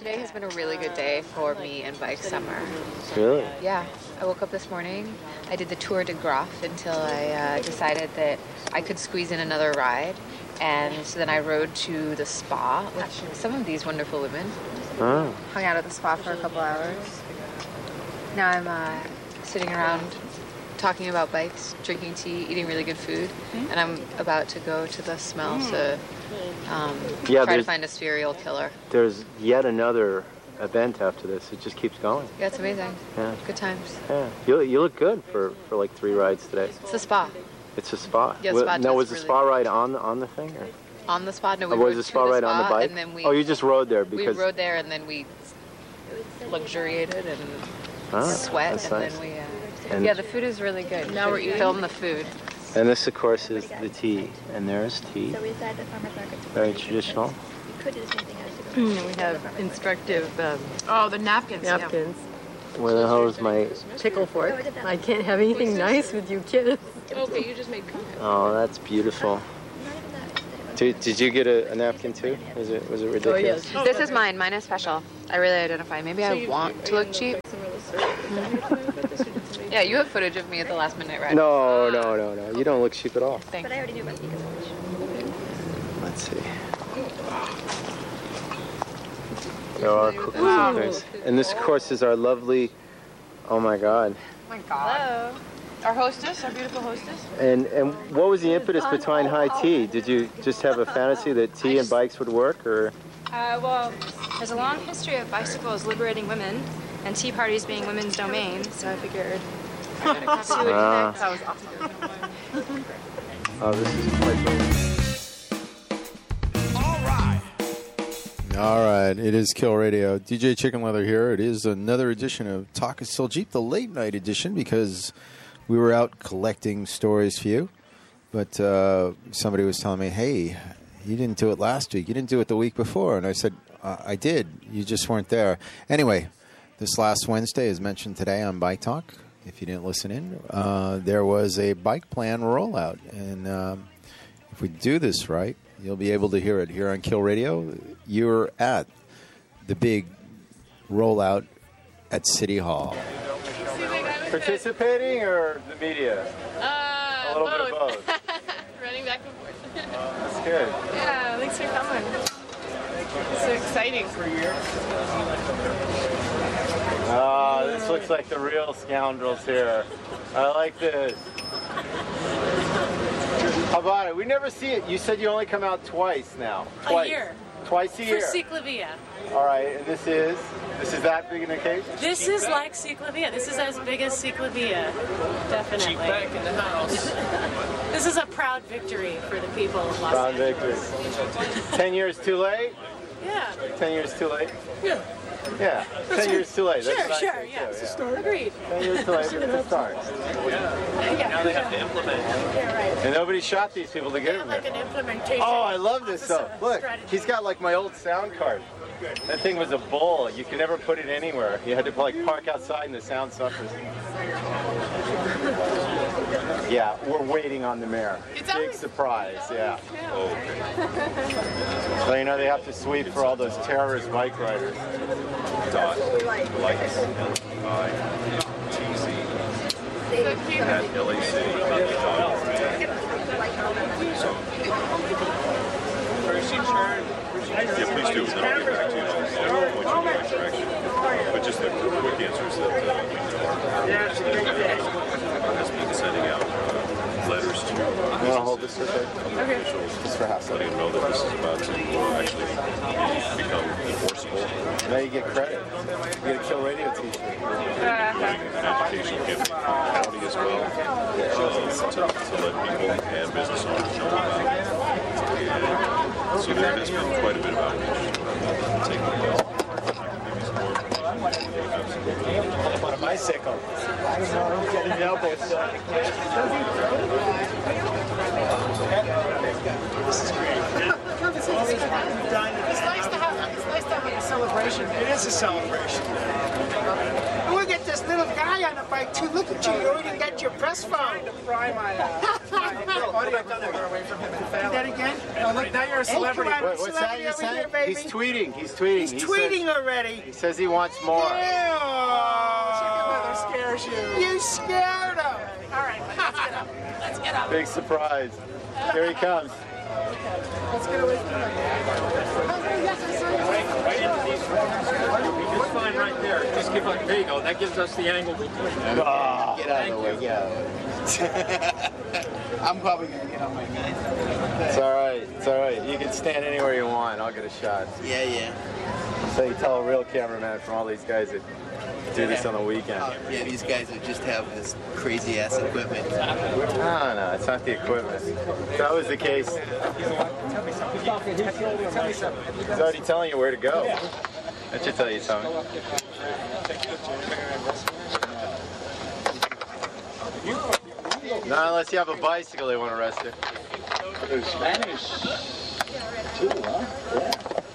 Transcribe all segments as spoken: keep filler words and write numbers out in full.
Today has been a really good day for me and Bike Summer. Really? Yeah. I woke up this morning. I did the Tour de Graaf until I uh, decided that I could squeeze in another ride. And so then I rode to the spa with some of these wonderful women. Oh. Hung out at the spa for a couple hours. Now I'm uh, sitting around talking about bikes, drinking tea, eating really good food. Mm-hmm. And I'm about to go to the smell to um, yeah, try to find a serial killer. There's yet another event after this. It just keeps going. Yeah, it's amazing. Yeah. Good times. Yeah. You, you look good for, for like three rides today. It's a spa. It's a spa. Yeah, spa no, was really the spa ride on the, on the thing? Or? On the spa? No, we oh, rode was the spa to ride the spa on the bike? And then we, oh, you just rode there because... We rode there and then we luxuriated and ah, sweat and nice. then we... Uh, and yeah, the food is really good. Now we're eating. Film the food. And this, of course, is the tea. And there's tea. So we decided the farmer's market. Very traditional. We could do the same thing as mm, we have instructive um, oh, the napkins. napkins. Yeah. Where the hell is my... Pickle fork. I can't have anything nice with you kids. Okay, you just made cookies. Oh, that's beautiful. Did, did you get a, a napkin too? Was it was it ridiculous? Oh, yes. This is mine. Mine is special. I really identify. Maybe so I you, want to look cheap. Yeah, you have footage of me at the last minute, right? No, no, no, no. You don't look cheap at all. Thanks. But I already knew about because of Let's see. There are cookies wow. And this, of course, is our lovely... Oh, my God. Oh, my God. Hello. Our hostess, our beautiful hostess. And and what was the impetus behind high tea? Did you just have a fantasy that tea and bikes would work, or? Uh, well, there's a long history of bicycles liberating women and tea parties being women's domain, so I figured I'd have to do it. Ah. That was awesome. Oh, this is quite good. All right. All right, it is Kill Radio. D J Chicken Leather here. It is another edition of Talk is Still Jeep, the late night edition, because we were out collecting stories for you. But uh, somebody was telling me, hey, you didn't do it last week. You didn't do it the week before. And I said, uh, I did. You just weren't there. Anyway, this last Wednesday, as mentioned today on Bike Talk, if you didn't listen in, uh, there was a bike plan rollout. And um, if we do this right, you'll be able to hear it here on Kill Radio. You're at the big rollout at City Hall. Participating or the media? Uh, A little both. bit of both. Running back and forth. That's good. Yeah, thanks for coming. It's so exciting. Oh, this looks like the real scoundrels here. I like this. How about it? We never see it. You said you only come out twice now. Twice. A year. Twice a year. For Ciclavia. All right, and this is this is that big an occasion? This is like Ciclavia. This is as big as Ciclavia. Definitely. Cheap back in the house. This is a proud victory for the people of Los Proud Angeles. victory. Ten years too late? Yeah. Ten years too late? Yeah. Yeah. Ten years too late. Sure, That's what I sure, think, yeah. too, yeah. Agreed. Ten years too late, but it's a start. Yeah. Now they have to implement. Yeah, right. And nobody shot these people to get them Like there. an implementation. Oh, I love this stuff. Look, strategy. he's got like my old sound card. That thing was a bull. You could never put it anywhere. You had to like park outside and the sound suffers. Yeah, we're waiting on the mayor. It's Big always... surprise, yeah. Oh, okay. So you know they have to sweep for all those terrorist bike riders. Dot lights I T Z at L A City. So First you turn. yeah, please do. Then I'll get back to you. I'll point you in the right direction. But just the quick answer is that uh, has been sending out uh, letters to You want to hold this for a second? okay. officials, Just for half letting them know that this is about to uh, actually become enforceable. Now you get credit. You get a Kill Radio t-shirt. Including an educational gift from the county as well, uh, to, to let people and business owners know about it. And so there has been quite a bit of outreach uh, taking place. On a bicycle. Getting elbows. This is great. It's nice to have, it's nice to have like a celebration. It is a celebration. And look at this little guy on the bike too. Look at you. You already got your press phone. To fry my, uh, my audio recorder away from him and family. That again? No, look, now you're a celebrity. Hey, Wait, what's that you saying? He's tweeting. He's tweeting. He's he tweeting says, already. He says he wants more. Yeah. That scares you. You scared him. All right, let's get up. Let's get up. Big surprise. Here he comes. Let's get away from him. Just fine right there. Just give us, there you go. That gives us the angle between. Oh, Get out of the way. Get out of the way. I'm probably gonna get on my knees. it's all right. It's all right. You can stand anywhere you want. I'll get a shot. Yeah, yeah. So you tell a real cameraman from all these guys that do this on the weekend. Oh, yeah, these guys would just have this crazy ass equipment. No, no, it's not the equipment. If that was the case, he's already telling you where to go. That should tell you something. Not unless you have a bicycle, they want to arrest you. There's Spanish too, huh? Yeah.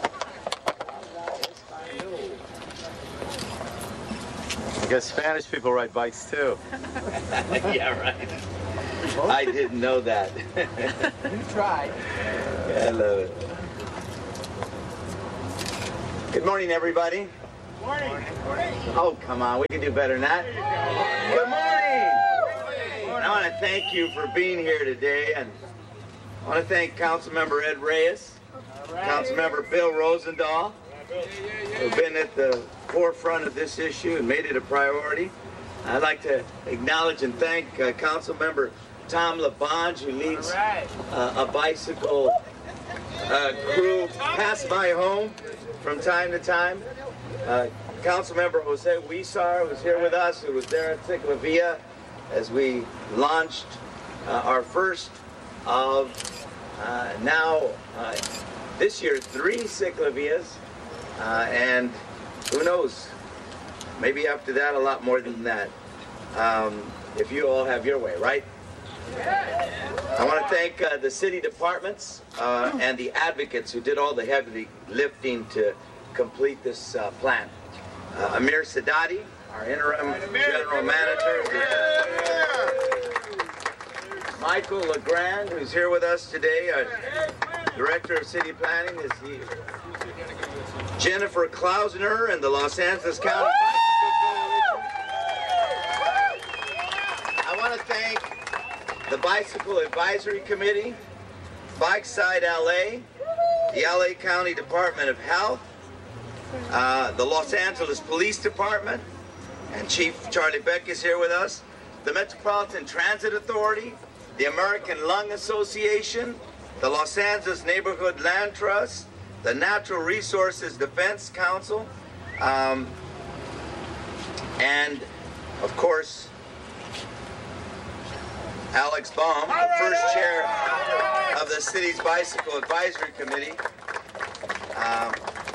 I guess Spanish people ride bikes too. Yeah, right. I didn't know that. You tried. Yeah, I love it. Good morning, everybody. Morning. Oh, come on. We can do better than that. Good morning. I want to thank you for being here today, and I want to thank Councilmember Ed Reyes, Councilmember Bill Rosendahl, who've been at the forefront of this issue and made it a priority. I'd like to acknowledge and thank uh, Councilmember Tom LaBonge, who leads uh, a bicycle uh, crew pass my home from time to time. Uh, Councilmember Jose Huizar was here with us, who was there at Ciclavia as we launched uh, our first of uh, now uh, this year three Ciclavias, uh, and who knows, maybe after that a lot more than that, um, if you all have your way, right? I want to thank uh, the city departments uh, and the advocates who did all the heavy lifting to complete this uh, plan. Uh, Amir Sadati, our interim general manager. Michael LeGrand, who's here with us today, our director of city planning, is here. Jennifer Klausner and the Los Angeles County I want to thank the Bicycle Advisory Committee, Bikeside L A, the L A County Department of Health, uh, the Los Angeles Police Department, and Chief Charlie Beck is here with us, the Metropolitan Transit Authority, the American Lung Association, the Los Angeles Neighborhood Land Trust, the Natural Resources Defense Council, um, and of course, Alex Baum, the first chair of the city's Bicycle Advisory Committee. Um,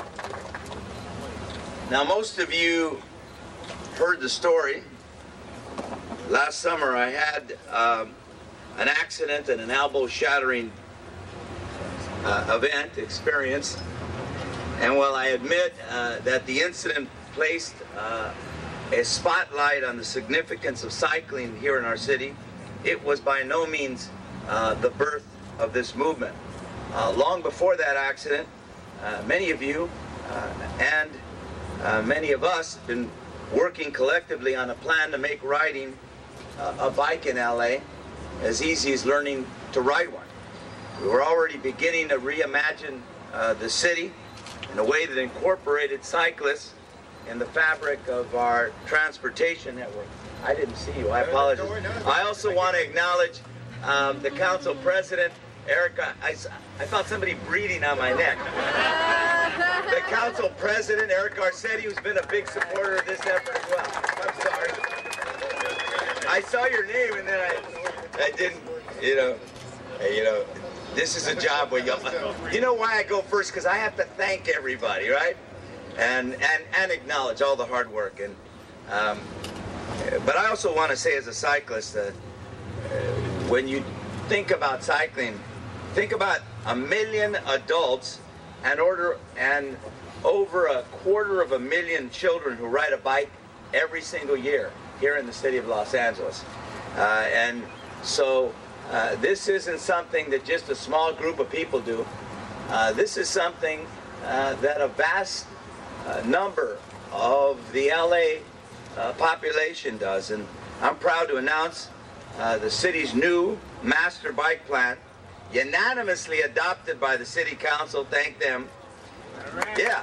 now, most of you heard the story. Last summer, I had um, an accident and an elbow-shattering uh, event experience. And while I admit uh, that the incident placed uh, a spotlight on the significance of cycling here in our city, it was by no means uh, the birth of this movement. Uh, long before that accident, uh, many of you uh, and uh, many of us have been working collectively on a plan to make riding uh, a bike in L A as easy as learning to ride one. We were already beginning to reimagine uh, the city in a way that incorporated cyclists in the fabric of our transportation network. I didn't see you, I apologize. I also want to acknowledge um, the council president, Erica. I, I felt somebody breathing on my neck. The council president, Eric Garcetti, who's been a big supporter of this effort as well. I'm sorry. I saw your name and then I, I didn't, you know, you know, this is a job where you, you know why I go first? Because I have to thank everybody, right? And, and, and acknowledge all the hard work. And, um, but I also want to say as a cyclist that uh, when you think about cycling, think about a million adults and order and over a quarter of a million children who ride a bike every single year here in the city of Los Angeles. Uh, and so uh, this isn't something that just a small group of people do. Uh, this is something uh, that a vast uh, number of the L A uh, population does. And I'm proud to announce uh, the city's new master bike plan, unanimously adopted by the city council. Thank them. Yeah.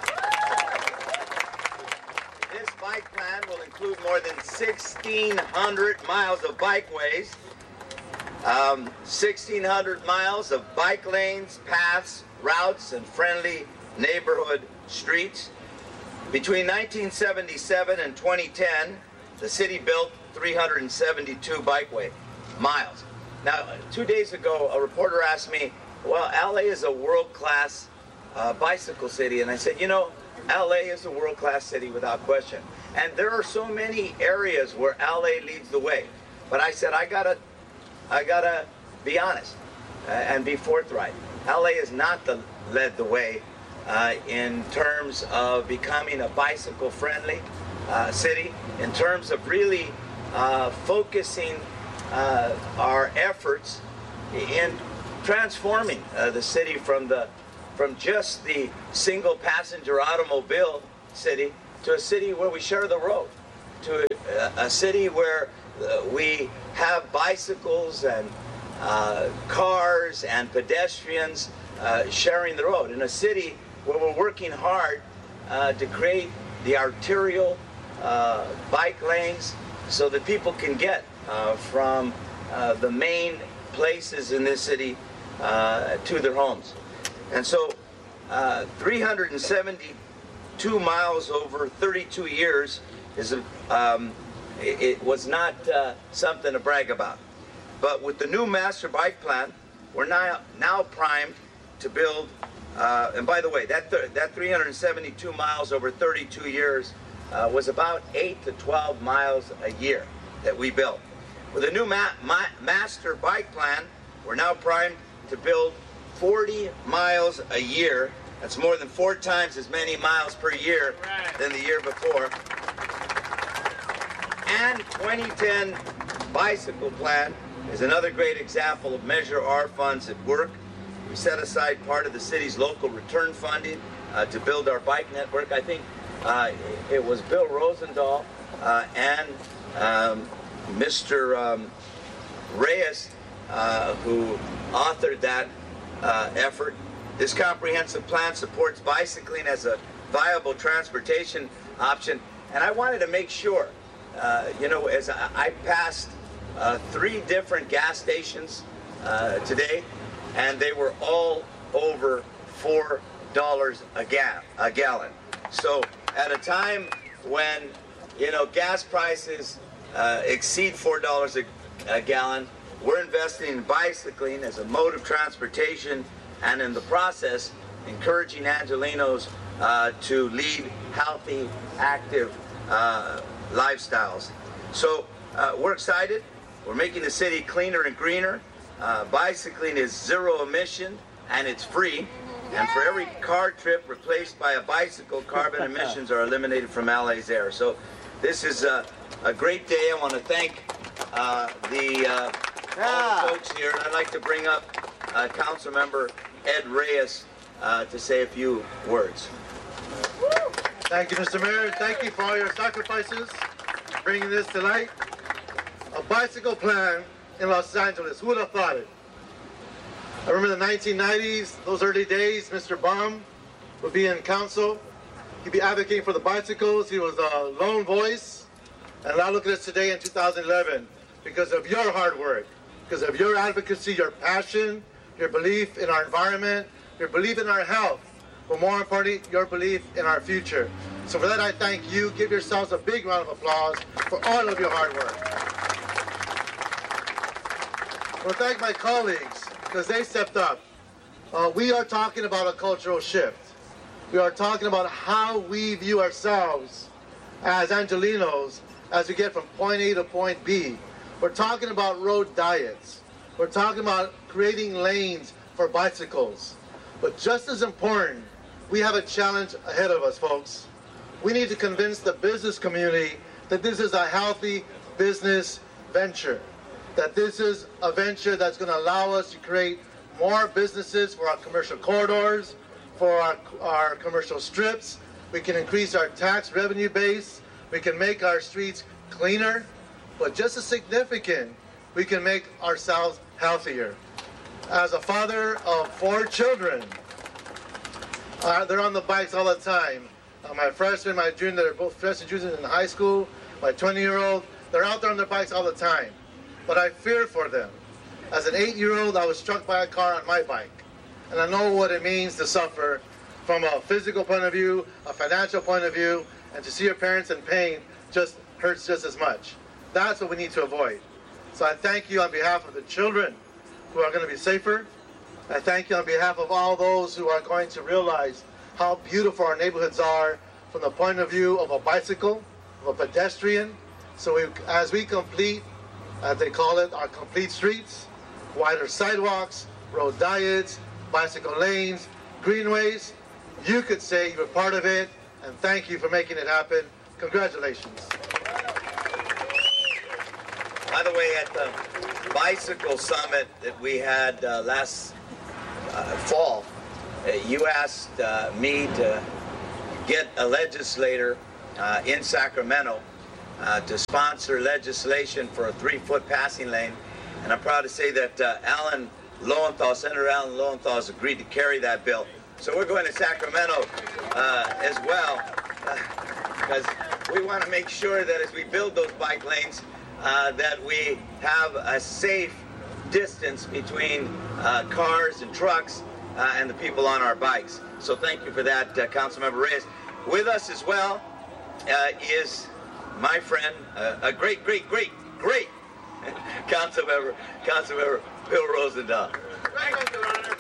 This bike plan will include more than sixteen hundred miles of bikeways, um, sixteen hundred miles of bike lanes, paths, routes, and friendly neighborhood streets. Between nineteen seventy-seven and twenty ten, the city built three hundred seventy-two bikeway miles. Now, two days ago, a reporter asked me, well, L A is a world-class uh, bicycle city. And I said, you know, L A is a world-class city without question. And there are so many areas where L A leads the way. But I said, I gotta, I gotta be honest uh, and be forthright. L A has not the, led the way uh, in terms of becoming a bicycle-friendly uh, city, in terms of really uh, focusing uh, our efforts in transforming uh, the city from the from just the single passenger automobile city to a city where we share the road, to a, a city where uh, we have bicycles and uh, cars and pedestrians uh, sharing the road, in a city where we're working hard uh, to create the arterial uh, bike lanes so that people can get uh, from uh, the main places in this city uh, to their homes. And so uh, three hundred seventy-two miles over thirty-two years is a, um, it, it was not uh, something to brag about. But with the new master bike plan, we're now, now primed to build, uh, and by the way, that, th that three hundred seventy-two miles over thirty-two years uh, was about eight to twelve miles a year that we built. With a new ma ma master bike plan, we're now primed to build forty miles a year. That's more than four times as many miles per year than the year before. And twenty ten bicycle plan is another great example of Measure R funds at work. We set aside part of the city's local return funding uh, to build our bike network. I think uh, it was Bill Rosendahl uh, and um, Mister Um, Reyes uh, who authored that uh, effort. This comprehensive plan supports bicycling as a viable transportation option. And I wanted to make sure, uh, you know, as I, I passed uh, three different gas stations uh, today, and they were all over four dollars a, ga a gallon. So at a time when, you know, gas prices uh, exceed four dollars a, a gallon, we're investing in bicycling as a mode of transportation, and in the process, encouraging Angelenos uh, to lead healthy, active uh, lifestyles. So uh, we're excited. We're making the city cleaner and greener. Uh, bicycling is zero emission and it's free. And for every car trip replaced by a bicycle, carbon emissions are eliminated from L A's air. So this is a, a great day. I want to thank uh, the, uh, all the folks here. And I'd like to bring up uh, Council Member Ed Reyes uh, to say a few words. Thank you, Mister Mayor. Thank you for all your sacrifices, bringing this to light. A bicycle plan in Los Angeles. Who would have thought it? I remember the nineteen nineties, those early days, Mister Baum would be in council. He'd be advocating for the bicycles. He was a lone voice. And now look at us today in two thousand eleven. Because of your hard work, because of your advocacy, your passion, your belief in our environment, your belief in our health, but more importantly, your belief in our future. So for that, I thank you. Give yourselves a big round of applause for all of your hard work. I want to thank my colleagues because they stepped up. Uh, we are talking about a cultural shift. We are talking about how we view ourselves as Angelenos as we get from point A to point B. We're talking about road diets. We're talking about creating lanes for bicycles. But just as important, we have a challenge ahead of us, folks. We need to convince the business community that this is a healthy business venture, that this is a venture that's going to allow us to create more businesses for our commercial corridors, for our, our commercial strips. We can increase our tax revenue base. We can make our streets cleaner. But just as significant, we can make ourselves healthier. As a father of four children, uh, they're on the bikes all the time. Uh, my freshman, my junior, they're both freshmen, juniors in high school. My twenty-year-old, they're out there on their bikes all the time. But I fear for them. As an eight-year-old, I was struck by a car on my bike. And I know what it means to suffer from a physical point of view, a financial point of view, and to see your parents in pain just hurts just as much. That's what we need to avoid. So I thank you on behalf of the children who are going to be safer. I thank you on behalf of all those who are going to realize how beautiful our neighborhoods are from the point of view of a bicycle, of a pedestrian. So we, as we complete, as they call it, our complete streets, wider sidewalks, road diodes, bicycle lanes, greenways, you could say you're part of it, and thank you for making it happen. Congratulations. By the way, at the bicycle summit that we had uh, last uh, fall, uh, you asked uh, me to get a legislator uh, in Sacramento uh, to sponsor legislation for a three-foot passing lane. And I'm proud to say that uh, Alan Lowenthal, Senator Alan Lowenthal, has agreed to carry that bill. So we're going to Sacramento uh, as well, because uh, we want to make sure that as we build those bike lanes, uh, that we have a safe distance between uh, cars and trucks uh, and the people on our bikes. So thank you for that, uh, Councilmember Reyes. With us as well uh, is my friend, uh, a great, great, great, great Councilmember, Councilmember Bill Rosendahl. Thank you, Your Honor.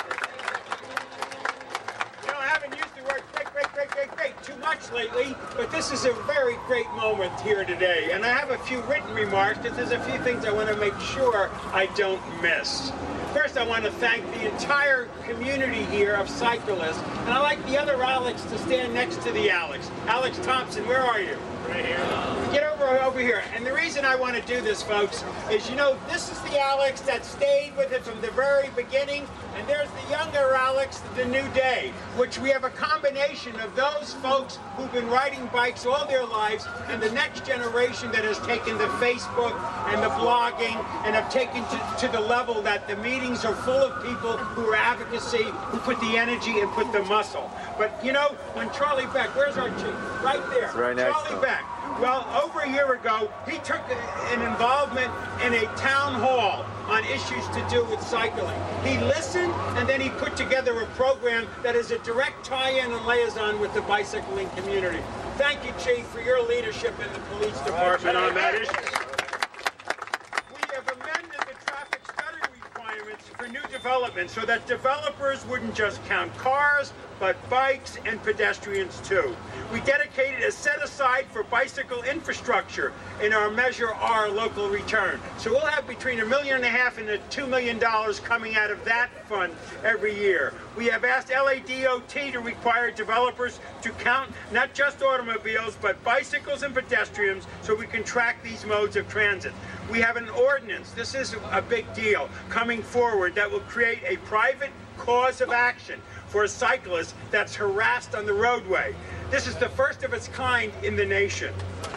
You know, I haven't used the word great, great, great, great, great too much lately, but this is a very great moment here today. And I have a few written remarks, but there's a few things I want to make sure I don't miss. First, I want to thank the entire community here of cyclists. And I'd like the other Alex to stand next to the Alex. Alex Thompson, where are you? Right here. Get over over here. And the reason I want to do this, folks, is, you know, this is the Alex that stayed with it from the very beginning. And there's the younger Alex, the new day, which we have a combination of those folks who've been riding bikes all their lives and the next generation that has taken the Facebook and the blogging and have taken to, to the level that the meetings are full of people who are advocacy, who put the energy and put the muscle. But, you know, when Charlie Beck, where's our chief? Right there. It's right next Charlie to him. Beck. Well, over a year ago, he took an involvement in a town hall on issues to do with cycling. He listened, and then he put together a program that is a direct tie-in and liaison with the bicycling community. Thank you, Chief, for your leadership in the police department on that issue. We have amended the traffic study requirements for new development so that developers wouldn't just count cars, but bikes and pedestrians too. We dedicated a set aside for bicycle infrastructure in our Measure R local return. So we'll have between a million and a half and a two million dollars coming out of that fund every year. We have asked L A D O T to require developers to count not just automobiles, but bicycles and pedestrians so we can track these modes of transit. We have an ordinance, this is a big deal, coming forward that will create a private cause of action for a cyclist that's harassed on the roadway. This is the first of its kind in the nation. We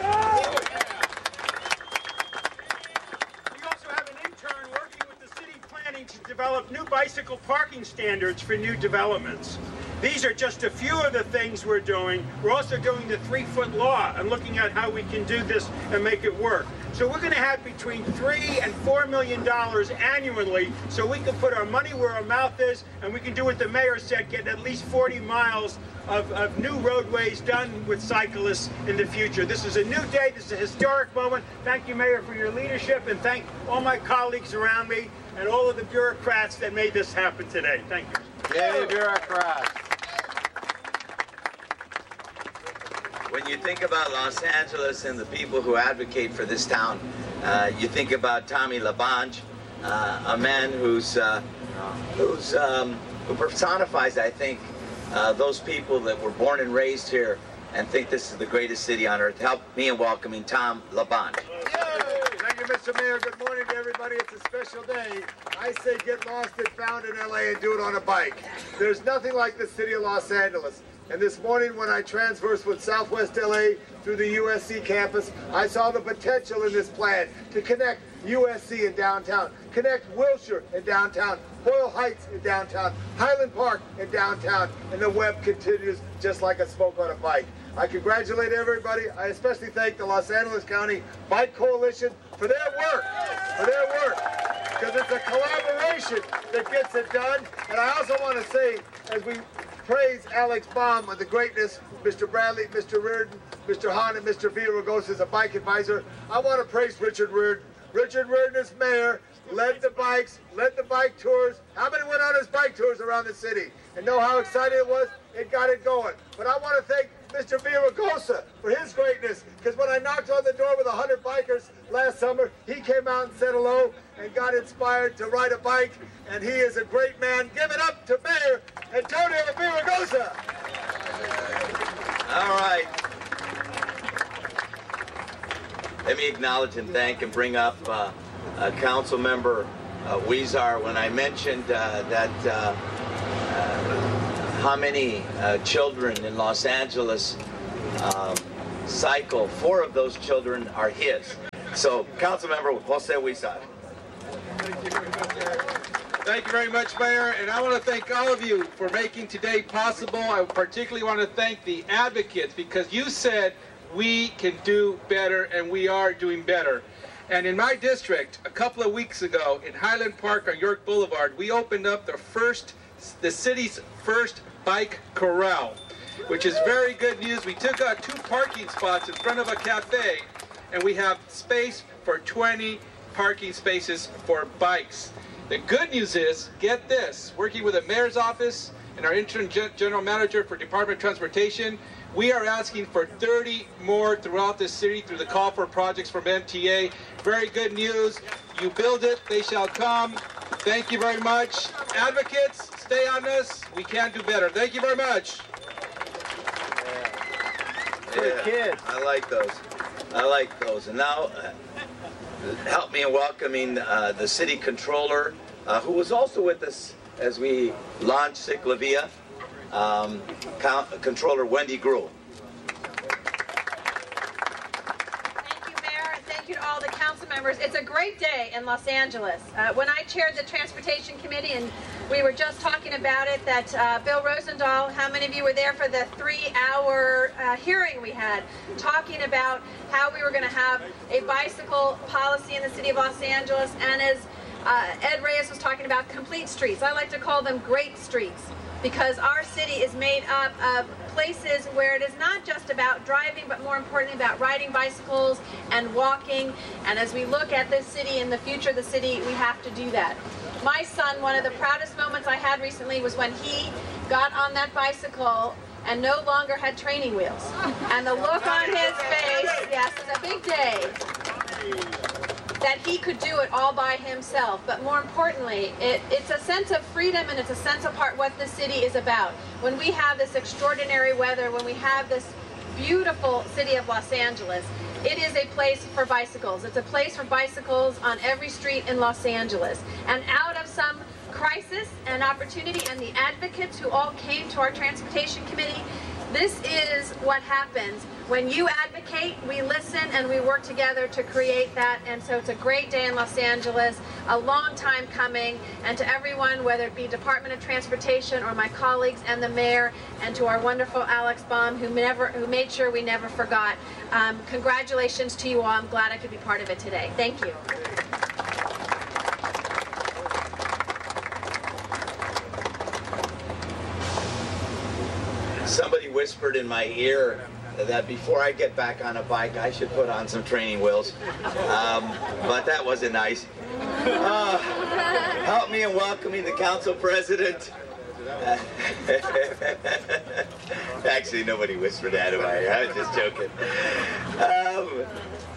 also have an intern working with the city planning to develop new bicycle parking standards for new developments. These are just a few of the things we're doing. We're also doing the three-foot law and looking at how we can do this and make it work. So we're going to have between three and four million dollars annually, so we can put our money where our mouth is, and we can do what the mayor said: get at least forty miles of, of new roadways done with cyclists in the future. This is a new day. This is a historic moment. Thank you, Mayor, for your leadership, and thank all my colleagues around me and all of the bureaucrats that made this happen today. Thank you. Yay, bureaucrats. When you think about Los Angeles and the people who advocate for this town, uh, you think about Tommy LaBonge, uh, a man who's uh, who's um, who personifies, I think, uh, those people that were born and raised here and think this is the greatest city on earth. Help me in welcoming Tom LaBonte. Thank you, Mister Mayor. Good morning to everybody. It's a special day. I say get lost and found in L A and do it on a bike. There's nothing like the city of Los Angeles. And this morning when I transversed with Southwest L A through the U S C campus, I saw the potential in this plan to connect U S C and downtown, connect Wilshire and downtown, Boyle Heights in downtown, Highland Park in downtown, and the web continues just like a smoke on a bike. I congratulate everybody. I especially thank the Los Angeles County Bike Coalition for their work, for their work, because it's a collaboration that gets it done. And I also want to say, as we praise Alex Baum on the greatness, Mister Bradley, Mister Reardon, Mister Hahn, and Mister Villaraigosa as a bike advisor, I want to praise Richard Reardon. Richard Reardon as mayor led the bikes, led the bike tours. How many went on his bike tours around the city and know how excited it was? It got it going. But I want to thank Mister Villaraigosa for his greatness, because when I knocked on the door with a hundred bikers last summer, he came out and said hello and got inspired to ride a bike, and he is a great man. Give it up to Mayor Antonio Villaraigosa. All right. Let me acknowledge and thank and bring up uh, uh, Council Member uh, Huizar. When I mentioned uh, that uh, uh, how many uh, children in Los Angeles um, cycle, four of those children are his. So, Council Member Jose Huizar. Thank you very much, Mayor, and I want to thank all of you for making today possible. I particularly want to thank the advocates, because you said we can do better, and we are doing better. And in my district, a couple of weeks ago, in Highland Park on York Boulevard, we opened up the first, the city's first bike corral, which is very good news. We took out two parking spots in front of a cafe, and we have space for twenty parking spaces for bikes. The good news is, get this, working with the mayor's office and our interim general manager for Department of Transportation, we are asking for thirty more throughout the city through the call for projects from M T A. Very good news. You build it, they shall come. Thank you very much. Advocates, stay on this. We can do better. Thank you very much. For the kids. I like those. I like those. And now, uh, help me in welcoming uh, the city controller, uh, who was also with us as we launched Ciclavia, um, Controller Wendy Gruhl. Thank you, Mayor, and thank you to all the council members. It's a great day in Los Angeles. Uh, when I chaired the Transportation Committee, and we were just talking about it, that uh, Bill Rosendahl, how many of you were there for the three-hour uh, hearing we had, talking about how we were going to have a bicycle policy in the city of Los Angeles, and as uh, Ed Reyes was talking about complete streets. I like to call them great streets, because our city is made up of places where it is not just about driving, but more importantly about riding bicycles and walking. And as we look at this city in the future of the city, we have to do that. My son, one of the proudest moments I had recently was when he got on that bicycle and no longer had training wheels. And the look on his face, yes, it was a big day, that he could do it all by himself. But more importantly, it, it's a sense of freedom, and it's a sense of part what the city is about. When we have this extraordinary weather, when we have this beautiful city of Los Angeles, it is a place for bicycles. It's a place for bicycles on every street in Los Angeles. And out of some crisis and opportunity, and the advocates who all came to our Transportation Committee, this is what happens. When you advocate, we listen and we work together to create that. And so it's a great day in Los Angeles, a long time coming. And to everyone, whether it be Department of Transportation or my colleagues and the mayor, and to our wonderful Alex Baum, who never, who made sure we never forgot, um, congratulations to you all. I'm glad I could be part of it today. Thank you. Somebody whispered in my ear that before I get back on a bike, I should put on some training wheels. Um, but that wasn't nice. Uh, help me in welcoming the council president. Uh, Actually, nobody whispered that in my ear. I was just joking. Um,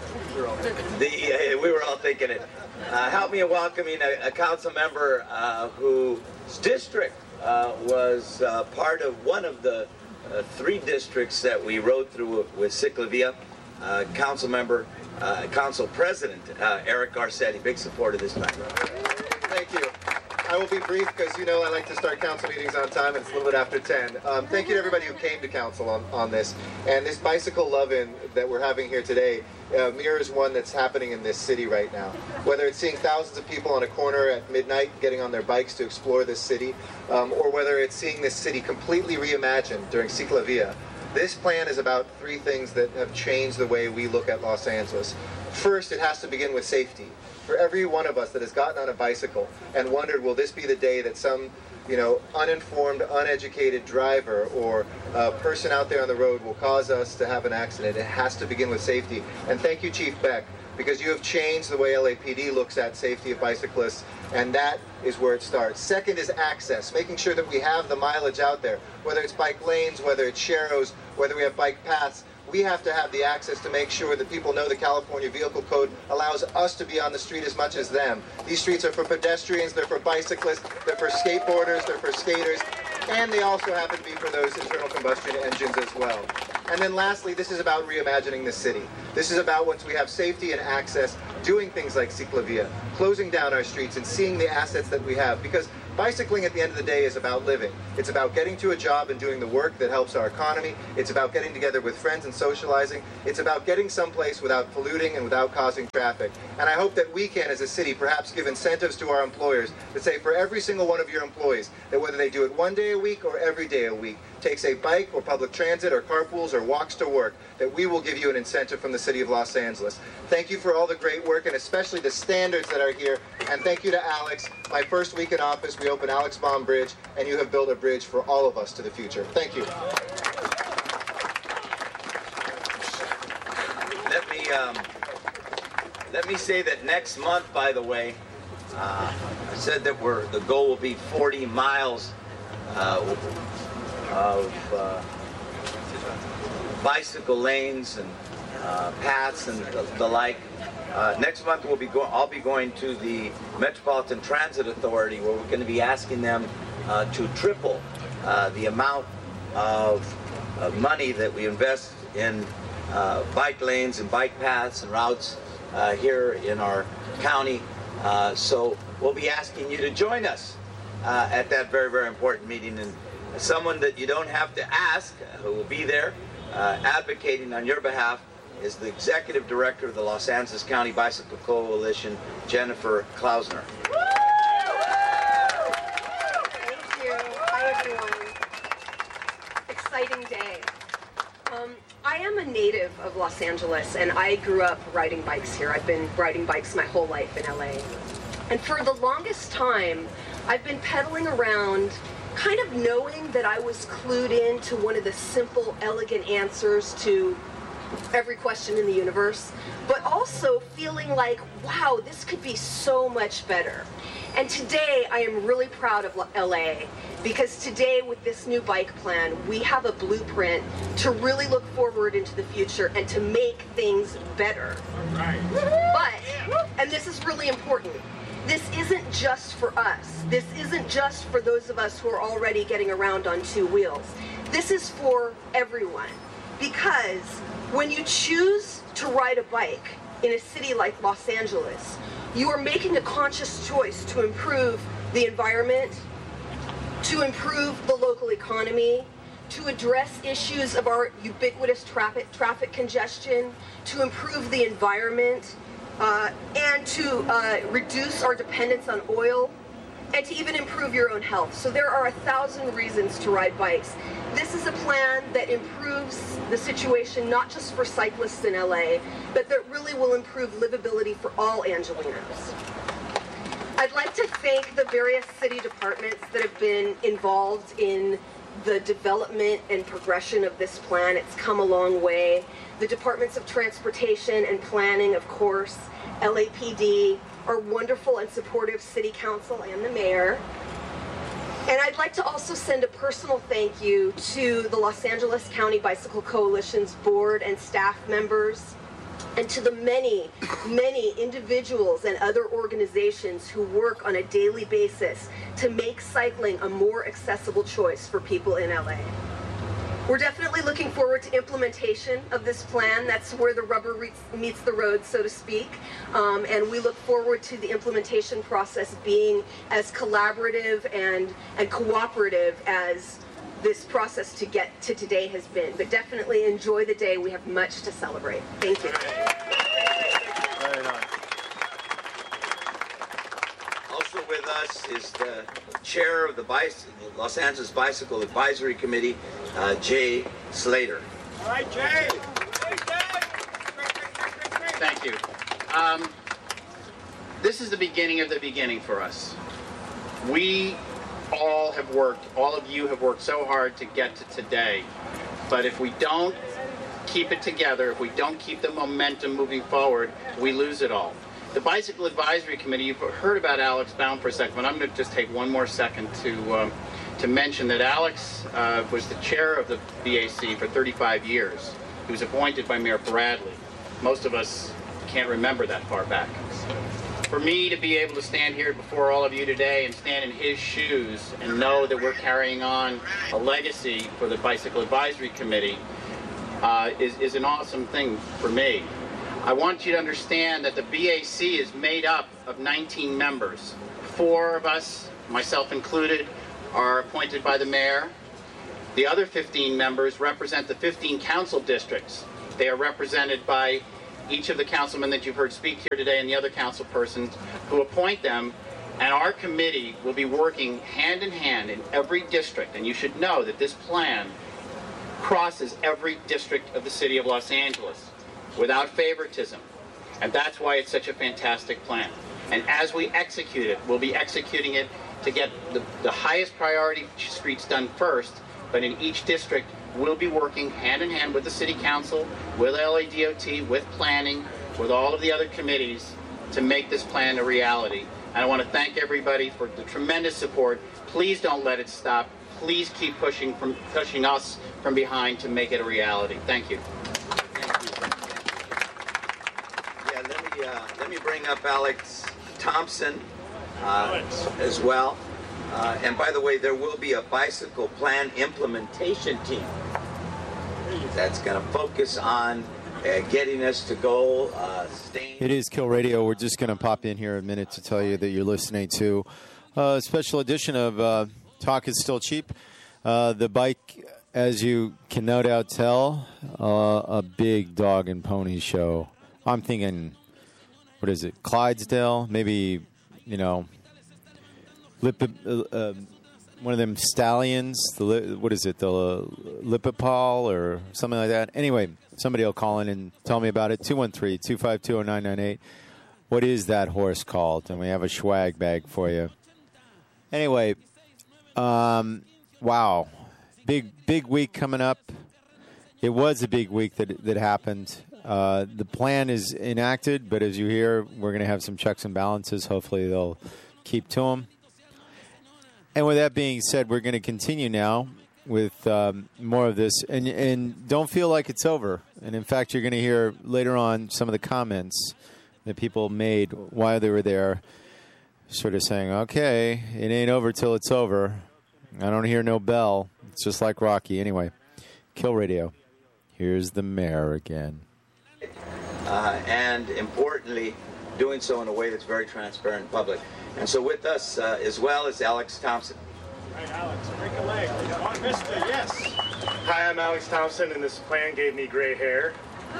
the, uh, we were all thinking it. Uh, help me in welcoming a, a council member uh, whose district uh, was uh, part of one of the uh, three districts that we rode through with Ciclavia. Uh, council member, uh, council president, uh, Eric Garcetti. Big supporter of this plan. Thank you. I will be brief because you know I like to start council meetings on time, and it's a little bit after ten. Um, thank you to everybody who came to council on, on this. And this bicycle love-in that we're having here today uh, mirrors one that's happening in this city right now. Whether it's seeing thousands of people on a corner at midnight getting on their bikes to explore this city, um, or whether it's seeing this city completely reimagined during Ciclavia. This plan is about three things that have changed the way we look at Los Angeles. First, it has to begin with safety. For every one of us that has gotten on a bicycle and wondered, will this be the day that some, you know, uninformed, uneducated driver or uh, person out there on the road will cause us to have an accident? It has to begin with safety. And thank you, Chief Beck, because you have changed the way L A P D looks at safety of bicyclists, and that is where it starts. Second is access, making sure that we have the mileage out there, whether it's bike lanes, whether it's sharrows, whether we have bike paths. We have to have the access to make sure that people know the California Vehicle Code allows us to be on the street as much as them. These streets are for pedestrians, they're for bicyclists, they're for skateboarders, they're for skaters, and they also happen to be for those internal combustion engines as well. And then lastly, this is about reimagining the city. This is about, once we have safety and access, doing things like Ciclavia, closing down our streets and seeing the assets that we have. Because bicycling at the end of the day is about living. It's about getting to a job and doing the work that helps our economy. It's about getting together with friends and socializing. It's about getting someplace without polluting and without causing traffic. And I hope that we can, as a city, perhaps give incentives to our employers that say for every single one of your employees, that whether they do it one day a week or every day a week, takes a bike or public transit or carpools or walks to work, that we will give you an incentive from the City of Los Angeles. Thank you for all the great work and especially the standards that are here. And thank you to Alex. My first week in office, we opened Alex Baum Bridge, and you have built a bridge for all of us to the future. Thank you. Let me, um, let me say that next month, by the way, uh, I said that we're, the goal will be forty miles uh, of uh, bicycle lanes and uh, paths and the, the like. Uh, next month we'll be go I'll be going to the Metropolitan Transit Authority, where we're going to be asking them uh, to triple uh, the amount of, of money that we invest in uh, bike lanes and bike paths and routes uh, here in our county. Uh, so we'll be asking you to join us uh, at that very, very important meeting. And someone that you don't have to ask, uh, who will be there uh, advocating on your behalf, is the Executive Director of the Los Angeles County Bicycle Coalition, Jennifer Klausner. Thank you. Hi, everyone. Exciting day. Um, I am a native of Los Angeles, and I grew up riding bikes here. I've been riding bikes my whole life in L A. And for the longest time, I've been pedaling around kind of knowing that I was clued in to one of the simple, elegant answers to every question in the universe, but also feeling like, wow, this could be so much better. And today, I am really proud of L A, because today, with this new bike plan, we have a blueprint to really look forward into the future and to make things better. But, and this is really important, this isn't just for us. This isn't just for those of us who are already getting around on two wheels. This is for everyone, because when you choose to ride a bike in a city like Los Angeles, you are making a conscious choice to improve the environment, to improve the local economy, to address issues of our ubiquitous traffic, traffic congestion, to improve the environment, uh, and to uh, reduce our dependence on oil, and to even improve your own health. So there are a thousand reasons to ride bikes. This is a plan that improves the situation not just for cyclists in L A, but that really will improve livability for all Angelenos. I'd like to thank the various city departments that have been involved in the development and progression of this plan. It's come a long way. The Departments of Transportation and Planning, of course, L A P D, our wonderful and supportive City Council and the Mayor. And I'd like to also send a personal thank you to the Los Angeles County Bicycle Coalition's board and staff members, and to the many, many individuals and other organizations who work on a daily basis to make cycling a more accessible choice for people in L A. We're definitely looking forward to implementation of this plan. That's where the rubber meets the road, so to speak. Um, and we look forward to the implementation process being as collaborative and, and cooperative as this process to get to today has been. But definitely enjoy the day. We have much to celebrate. Thank you. Very nice. Also with us is the chair of the Bicy- Los Angeles Bicycle Advisory Committee, uh, Jay Slater. All right, Jay. Thank you. Um, this is the beginning of the beginning for us. We all have worked, all of you have worked so hard to get to today. But if we don't keep it together, if we don't keep the momentum moving forward, we lose it all. The Bicycle Advisory Committee, you've heard about Alex Baum for a second, but I'm going to just take one more second to um, to mention that Alex uh, was the chair of the B A C for thirty-five years. He was appointed by Mayor Bradley. Most of us can't remember that far back. For me to be able to stand here before all of you today and stand in his shoes and know that we're carrying on a legacy for the Bicycle Advisory Committee uh, is, is an awesome thing for me. I want you to understand that the B A C is made up of nineteen members. Four of us, myself included, are appointed by the mayor. The other fifteen members represent the fifteen council districts. They are represented by each of the councilmen that you've heard speak here today and the other council persons who appoint them, and our committee will be working hand in hand in every district. And you should know that this plan crosses every district of the city of Los Angeles without favoritism. And that's why it's such a fantastic plan. And as we execute it, we'll be executing it to get the, the highest priority streets done first, but in each district, we'll be working hand in hand with the City Council, with L A D O T, with planning, with all of the other committees to make this plan a reality. And I want to thank everybody for the tremendous support. Please don't let it stop. Please keep pushing from pushing us from behind to make it a reality. Thank you. Yeah, let me, uh, let me bring up Alex Thompson uh, as well. Uh, and by the way, there will be a bicycle plan implementation team that's going to focus on uh, getting us to goal. Uh, staying. It is Kill Radio. We're just going to pop in here a minute to tell you that you're listening to a special edition of uh, Talk is Still Cheap. Uh, the bike, as you can no doubt tell, uh, a big dog and pony show. I'm thinking, what is it, Clydesdale? Maybe, you know, Lip, uh, uh, one of them stallions. The li- what is it, the uh, Lipopol or something like that? Anyway, somebody will call in and tell me about it. two one three, two five two, oh nine nine eight. What is that horse called? And we have a swag bag for you. Anyway, um, wow. Big, big week coming up. It was a big week that that happened. Uh, the plan is enacted, but as you hear, we're going to have some checks and balances. Hopefully they'll keep to them. And with that being said, we're going to continue now with um, more of this. And, and don't feel like it's over. And, in fact, you're going to hear later on some of the comments that people made while they were there, sort of saying, okay, it ain't over till it's over. I don't hear no bell. It's just like Rocky. Anyway, Kill Radio. Here's the mayor again. Uh, and importantly, doing so in a way that's very transparent and public. And so with us uh, as well is Alex Thompson. All right, Alex, break a leg. On, mister, yes. Hi, I'm Alex Thompson, and this plan gave me gray hair.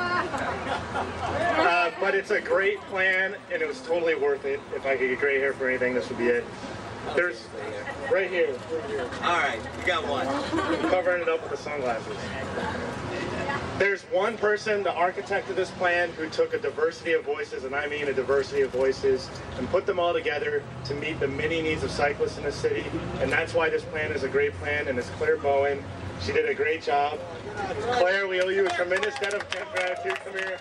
Uh, but it's a great plan, and it was totally worth it. If I could get gray hair for anything, this would be it. There's right here. Right here. All right, you got one. I'm covering it up with the sunglasses. There's one person, the architect of this plan, who took a diversity of voices, and I mean a diversity of voices, and put them all together to meet the many needs of cyclists in the city. And that's why this plan is a great plan, and it's Claire Bowen. She did a great job. Claire, we owe you a tremendous debt of gratitude. Come here.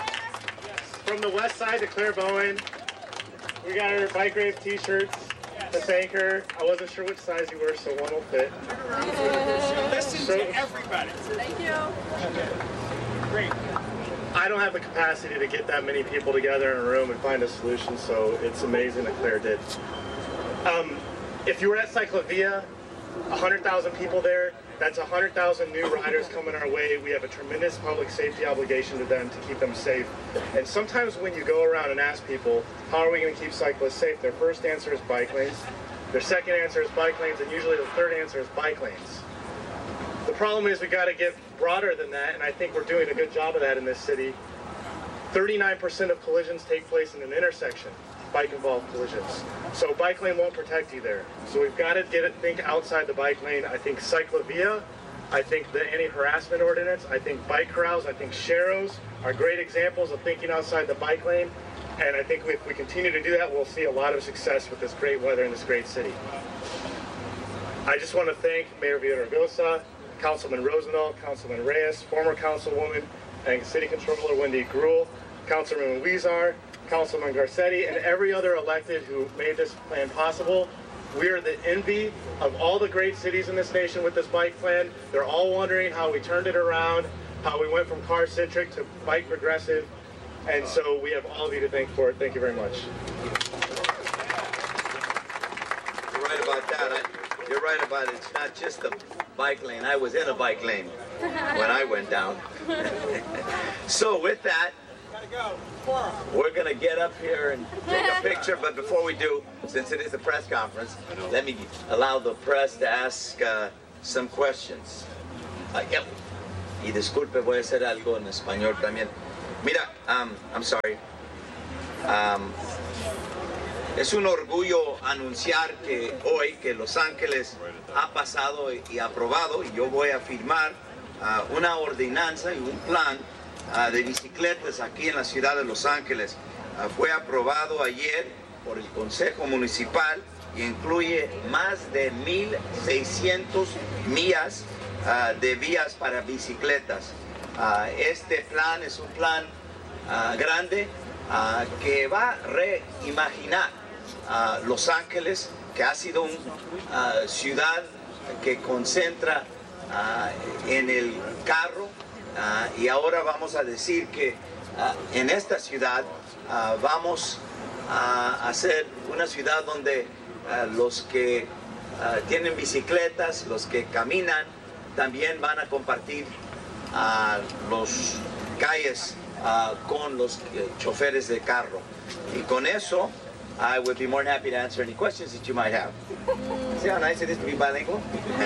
From the west side to Claire Bowen, we got her Bike Rave t-shirts. to thank her. I wasn't sure which size you were, so one will fit. Listen So- to everybody. Thank you. Great. I don't have the capacity to get that many people together in a room and find a solution, so it's amazing that Claire did. Um, if you were at Cyclovia, one hundred thousand people there, that's one hundred thousand new riders coming our way. We have a tremendous public safety obligation to them to keep them safe. And sometimes when you go around and ask people, how are we going to keep cyclists safe? Their first answer is bike lanes. Their second answer is bike lanes, and usually the third answer is bike lanes. The problem is we got to get broader than that, and I think we're doing a good job of that in this city. thirty-nine percent of collisions take place in an intersection, bike-involved collisions. So bike lane won't protect you there. So we've got to get it, think outside the bike lane. I think Cyclovia, I think the anti-harassment ordinance, I think bike corrals, I think Sharrows are great examples of thinking outside the bike lane. And I think if we continue to do that, we'll see a lot of success with this great weather in this great city. I just want to thank Mayor Villaraigosa, Councilman Rosendahl, Councilman Reyes, former Councilwoman and City Controller Wendy Gruhl, Councilman Huizar, Councilman Garcetti, and every other elected who made this plan possible. We are the envy of all the great cities in this nation with this bike plan. They're all wondering how we turned it around, how we went from car-centric to bike progressive, and so we have all of you to thank for it. Thank you very much. You're right about that. I, you're right about it. It's not just the bike lane. I was in a bike lane when I went down. So with that, we're going to get up here and take a picture, but before we do, since it is a press conference, let me allow the press to ask uh, some questions. Uh, yep. Y disculpe, voy a hacer algo en español también. Mira, um, I'm sorry. Um, es un orgullo anunciar que hoy que Los Ángeles ha pasado y aprobado, y yo voy a firmar uh, una ordenanza y un plan uh, de bicicletas aquí en la ciudad de Los Ángeles. Uh, fue aprobado ayer por el Consejo Municipal y incluye más de mil seiscientas millas uh, de vías para bicicletas. Uh, este plan es un plan uh, grande uh, que va a reimaginar uh, Los Ángeles, que ha sido una uh, ciudad que concentra uh, en el carro, uh, y ahora vamos a decir que uh, en esta ciudad uh, vamos a hacer una ciudad donde uh, los que uh, tienen bicicletas, los que caminan, también van a compartir a uh, los calles uh, con los uh, choferes de carro. Y con eso, I would be more than happy to answer any questions that you might have. See how nice it is to be bilingual?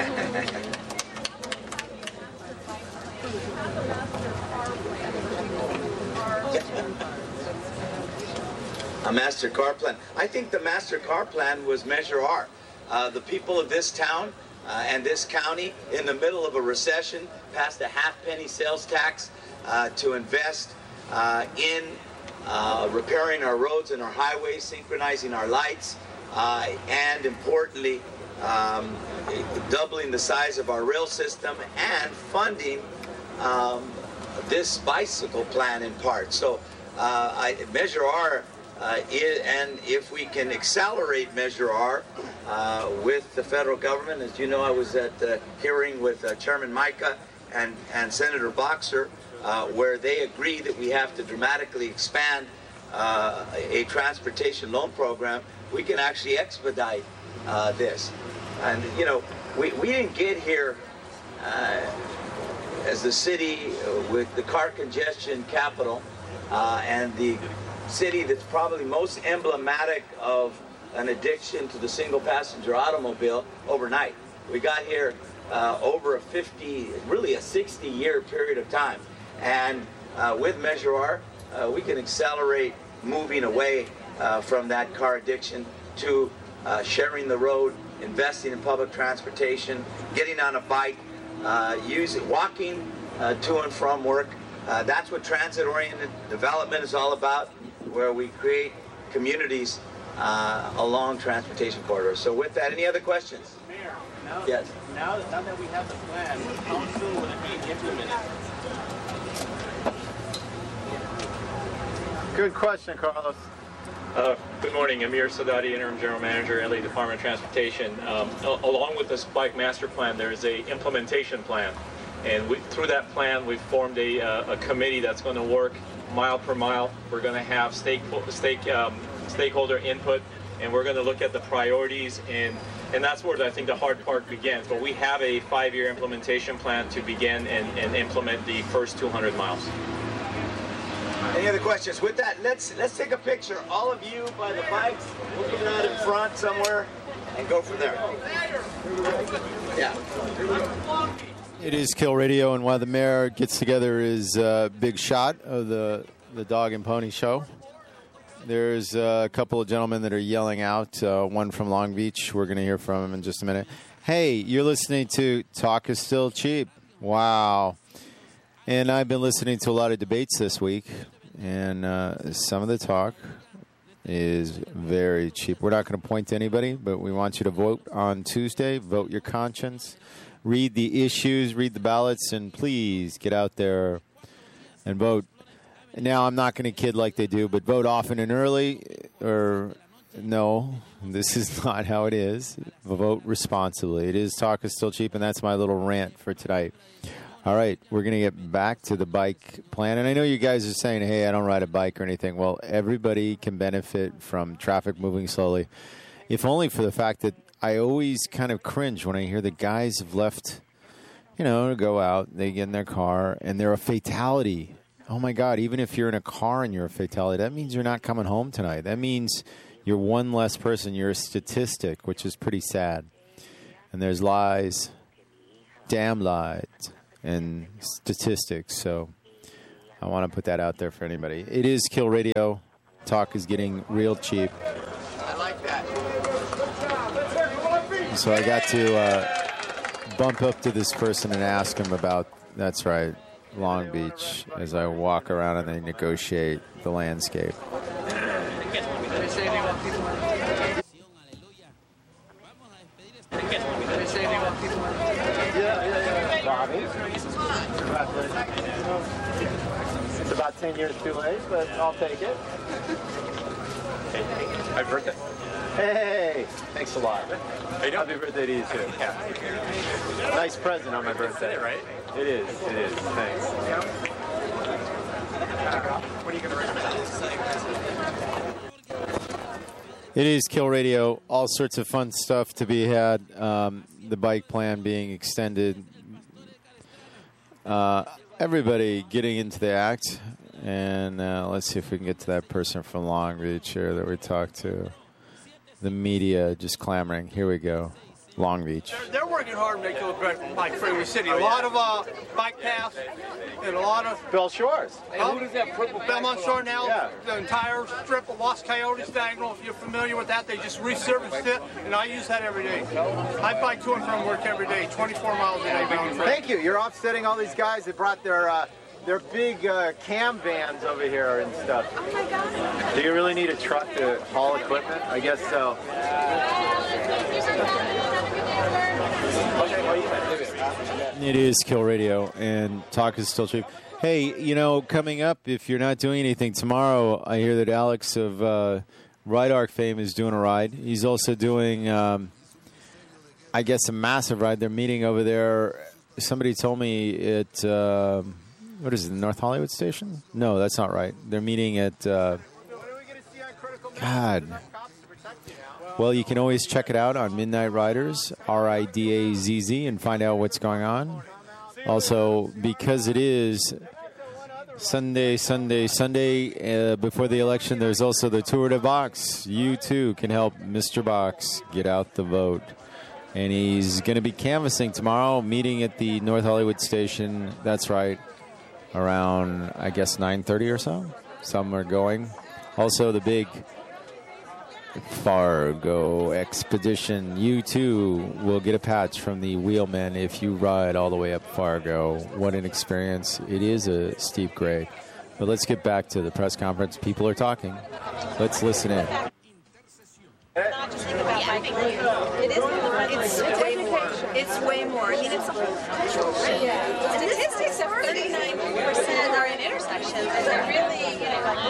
A master car plan. I think the master car plan was Measure R. Uh, the people of this town Uh, and this county, in the middle of a recession, passed a half penny sales tax uh, to invest uh, in uh, repairing our roads and our highways, synchronizing our lights, uh, and importantly, um, doubling the size of our rail system and funding um, this bicycle plan in part. So uh, I, Measure R, Uh, it, and if we can accelerate Measure R uh, with the federal government, as you know, I was at the hearing with uh, Chairman Mica and, and Senator Boxer, uh, where they agree that we have to dramatically expand uh, a transportation loan program. We can actually expedite uh, this. And, you know, we, we didn't get here uh, as the city with the car congestion capital uh, and the city that's probably most emblematic of an addiction to the single passenger automobile overnight. We got here uh, over a fifty, really a sixty year period of time. And uh, with Measure R, uh, we can accelerate moving away uh, from that car addiction to uh, sharing the road, investing in public transportation, getting on a bike, uh, using, walking uh, to and from work. Uh, that's what transit-oriented development is all about, where we create communities uh, along transportation corridors. So with that, any other questions? Mayor, now, yes. now, now that we have the plan, how soon will it be implemented? Good question, Carlos. Uh, good morning, Amir Sadati, Interim General Manager, L A Department of Transportation. Um, a- along with this bike master plan, there is a implementation plan. And we, through that plan, we've formed a, uh, a committee that's going to work mile per mile. We're going to have stake, stake, um, stakeholder input, and we're going to look at the priorities, and, and that's where I think the hard part begins. But we have a five-year implementation plan to begin and, and implement the first two hundred miles. Any other questions? With that, let's let's take a picture. All of you by the bikes, we'll get out in front somewhere and go from there. Yeah. It is Kill Radio, and while the mayor gets together his uh, big shot of the, the Dog and Pony Show, there's uh, a couple of gentlemen that are yelling out, uh, one from Long Beach. We're going to hear from him in just a minute. Hey, you're listening to Talk is Still Cheap. Wow. And I've been listening to a lot of debates this week, and uh, some of the talk is very cheap. We're not going to point to anybody, but we want you to vote on Tuesday. Vote your conscience. Read the issues, read the ballots, and please get out there and vote. Now, I'm not going to kid like they do, but vote often and early, or no, this is not how it is. Vote responsibly. It is Talk is Still Cheap, and that's my little rant for tonight. All right, we're going to get back to the bike plan. And I know you guys are saying, hey, I don't ride a bike or anything. Well, everybody can benefit from traffic moving slowly, if only for the fact that I always kind of cringe when I hear the guys have left, you know, to go out, they get in their car, and they're a fatality. Oh, my God, even if you're in a car and you're a fatality, that means you're not coming home tonight. That means you're one less person. You're a statistic, which is pretty sad. And there's lies, damn lies, and statistics. So I want to put that out there for anybody. It is Kill Radio. Talk is getting real cheap. I like that. So I got to uh, bump up to this person and ask him about, that's right, Long Beach, as I walk around and they negotiate the landscape. It's about ten years too late, but I'll take it. Happy birthday. Hey, thanks a lot. How you doing? Happy birthday to you, too. Yeah. Nice present on my birthday. Right? It is, it is. Thanks. What are you going to recommend? It is Kill Radio. All sorts of fun stuff to be had. Um, the bike plan being extended. Uh, everybody getting into the act. And uh, let's see if we can get to that person from Long Beach here that we talked to. The media just clamoring. Here we go. Long Beach. They're, they're working hard to make those bike friendly city. A lot of uh, bike paths and a lot of Bell Shores. Hey, who does that purple Belmont Shore now? Yeah. The entire strip of Los Coyotes Diagonal. If you're familiar with that, they just resurfaced it, and I use that every day. I bike to and from work every day, twenty-four miles a day. Thank you. You're offsetting all these guys that brought their uh, their big uh, cam vans over here and stuff. Oh my God. Do you really need a truck to haul equipment? I guess so. It is Kill Radio, and Talk is Still Cheap. Hey, you know, coming up, if you're not doing anything tomorrow, I hear that Alex of uh, Ride Arc fame is doing a ride. He's also doing, um, I guess, a massive ride. They're meeting over there. Somebody told me at... Uh, What is it, the North Hollywood station? No, that's not right. They're meeting at, uh, God. Well, you can always check it out on Midnight Riders, R I D A Z Z, and find out what's going on. Also, because it is Sunday, Sunday, Sunday, uh, before the election, there's also the Tour de Box. You, too, can help Mister Box get out the vote. And he's going to be canvassing tomorrow, meeting at the North Hollywood station. That's right. Around, I guess, nine thirty or so. Some are going. Also, the big Fargo Expedition. You, too, will get a patch from the wheelman if you ride all the way up Fargo. What an experience. It is a steep grade. But let's get back to the press conference. People are talking. Let's listen in. Not just think about bike. It is. It's, it's education. It's way more. I mean, it's a whole cultural shift. Yeah. Statistics of thirty-nine percent are in intersections, and they're really, you know, like,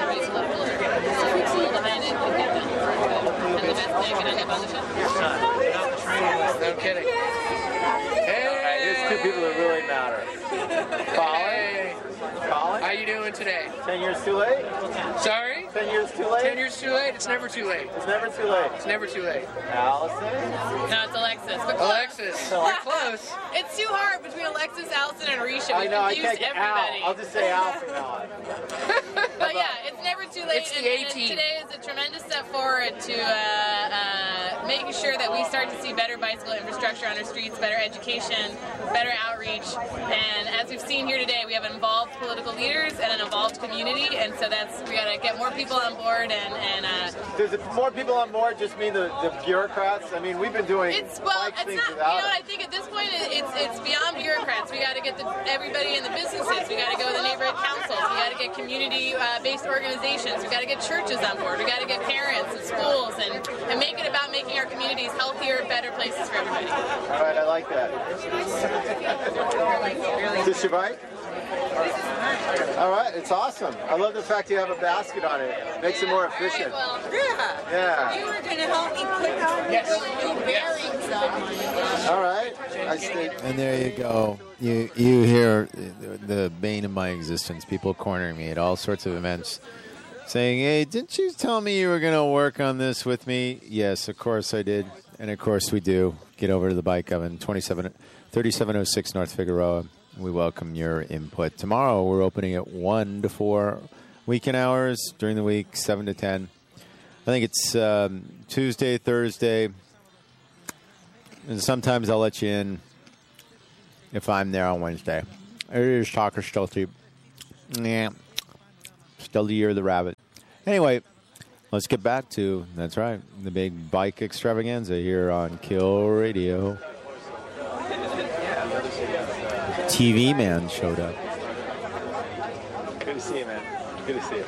no kidding. Hey! There's two people that really matter. Colin? Colin? How you doing today? Ten years too late? Sorry? Ten years too late? Ten years too late? It's never too late. It's never too late. It's never too late. Allison? No, it's Alexis. But close. Alexis. We're close. It's too hard between Alexis, Allison, and Risha. I We know, I confused can't get everybody. Al. I'll just say Al from now on. But yeah, it's never too late. It's the and, and eighteen. today is a tremendous step forward to uh, uh, making sure that we start to see better bicycle infrastructure on our streets, better education, better outreach. And as we've seen here today, we have involved political leaders and an involved community, and so that's we got to get more people on board. And, and uh, Does it, more people on board just mean the, the bureaucrats? I mean, we've been doing It's well, bike it's things not. You without know, it. I think at this point it- it's it's beyond bureaucrats. We got to get the, everybody in the businesses. We got to go to the neighborhood councils. We got to get community-based organizations. We got to get churches on board. We got to get parents and schools, and and make it about making our communities healthier, better places for everybody. All right, I like that. Is this your bike? All right, it's awesome. I love the fact you have a basket on it. Makes it more efficient. Yeah. Yeah. You were going to help me put on yes. new bearings on. All right. I stayed. And there you go. You you hear the, the bane of my existence. People cornering me at all sorts of events, saying, "Hey, didn't you tell me you were going to work on this with me?" Yes, of course I did, and of course we do. Get over to the Bike Oven, twenty-seven, thirty-seven oh six North Figueroa. We welcome your input. Tomorrow we're opening at one to four weekend hours during the week, seven to ten. I think it's um, Tuesday, Thursday, and sometimes I'll let you in if I'm there on Wednesday. It is Talker Stealthy. Yeah, still the year of the rabbit. Anyway, let's get back to, that's right, the big bike extravaganza here on Kill Radio. T V man showed up. Good to see you, man. Good to see you.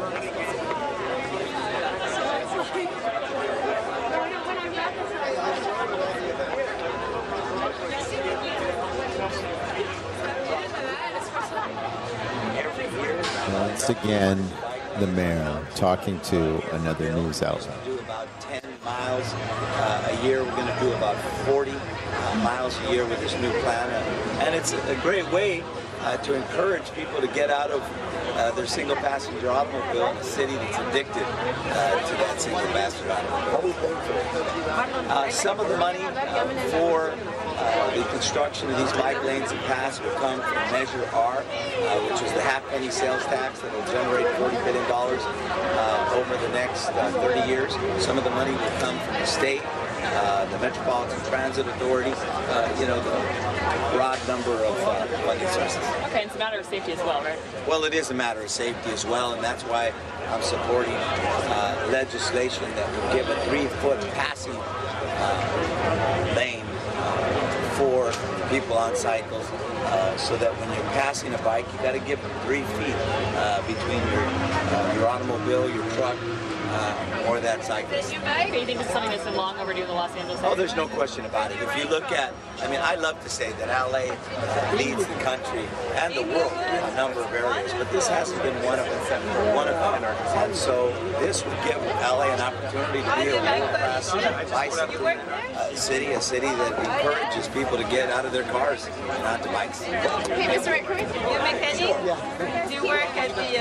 Once again, the mayor talking to another news outlet. do about ten miles uh, a year. We're going to do about forty uh, miles a year with this new plan. Uh, and it's a great way uh, to encourage people to get out of uh, their single passenger automobile in a city that's addicted uh, to that single passenger automobile. Uh, some of the money uh, for Uh, the construction of these bike lanes and paths will come from Measure R, uh, which is the half penny sales tax that will generate forty billion dollars uh, over the next uh, thirty years. Some of the money will come from the state, uh, the Metropolitan Transit Authority, uh, you know, the broad number of uh, funding sources. Okay, it's a matter of safety as well, right? Well, it is a matter of safety as well, and that's why I'm supporting uh, legislation that will give a three-foot passing uh, lane for people on cycles, uh, so that when you're passing a bike, you got to give them three feet uh, between your uh, your automobile, your truck, uh, or that cyclist. Do you think this is something that's been long overdue in the Los Angeles area? Oh, there's no question about it. If you look at, I mean, I love to say that L A uh, leads the country and the world in a number of areas, but this hasn't been one of them. One of them. And so this would give L A an opportunity to be a world-class bicycle uh, city, a city that encourages people to get out of their cars and onto bikes. Hey, Mister McCoy, you a mechanic? Yeah. Do you work at the,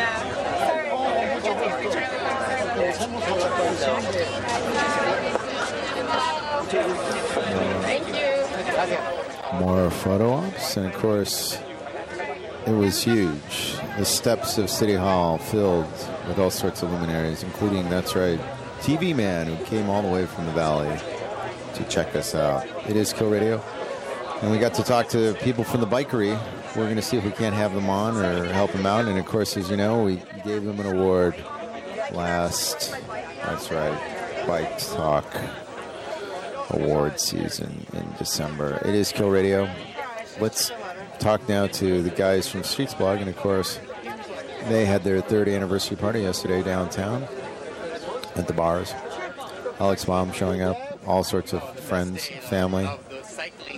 Thank you. More photo ops, and of course, it was huge. The steps of City Hall filled with all sorts of luminaries, including, that's right, T V Man, who came all the way from the Valley to check us out. It is Kill Radio, and we got to talk to people from the Bikery. We're going to see if we can't have them on or help them out, and of course, as you know, we gave them an award last, that's right, Bike Talk award season in December. It is Kill Radio. Let's talk now to the guys from Streets Blog, and of course, they had their third anniversary party yesterday downtown at the bars. Alex Baum showing up, all sorts of friends, family. The cycling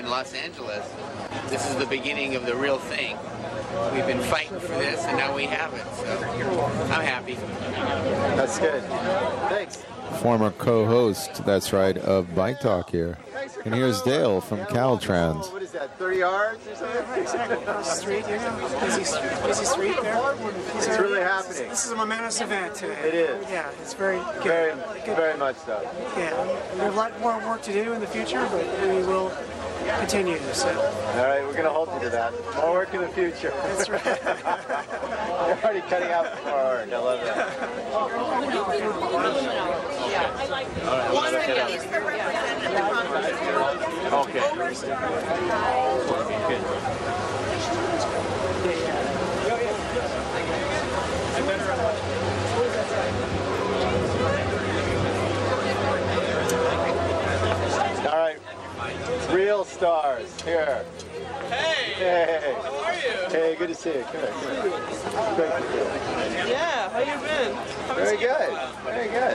Los Angeles, this is the beginning of the real thing. We've been fighting for this, and now we have it. So I'm happy. That's good. Thanks. Former co-host, that's right, of Bike Talk here. And here's Dale from Caltrans. What is that, thirty yards or something? Exactly. Street, you know, busy, busy street there. It's really happening. This is a momentous event today. It is. Yeah, it's very good. Very, good. very much so. Yeah, we have a lot more work to do in the future, but we will continue. So. All right, we're going to hold you to that. More work in the future. That's right. You're already cutting out before our work. I love it. One of these for representative. Okay. All right. Real stars here. Hey. Hey. How are you? Hey, good to see you. Good. Good. Great to see you. Yeah. How you been? Very good. Very good.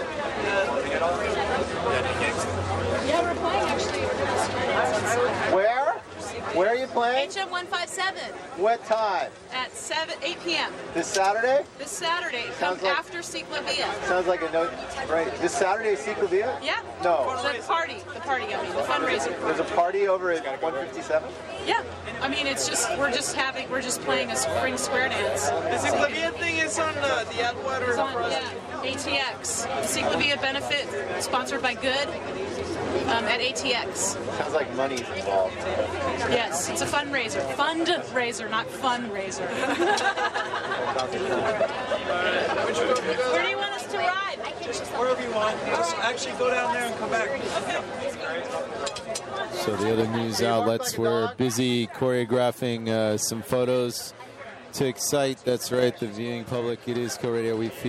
Yeah, we're playing actually. Where? Where are you playing? H M one fifty-seven What time? at seven, eight p m This Saturday? This Saturday. Sounds Comes like- after Ciclavia. Sounds like a no. Right. This Saturday is Ciclavia? Yeah. No. The party. The party, I mean, the fundraiser. There's a party over at one fifty-seven? Yeah. I mean, it's just, we're just having, we're just playing a spring square dance. The Ciclavia thing is on uh, the Atwater. It's on, yeah, A T X. The Ciclavia benefit, sponsored by Good, um, at A T X. Sounds like money's involved. Yes, it's a fundraiser. Fundraiser, not fundraiser. Where do you want us to ride? Wherever you want. Just actually go down there and come back. So the other news outlets were busy choreographing uh, some photos to excite, that's right, the viewing public. It is Co Radio. We feel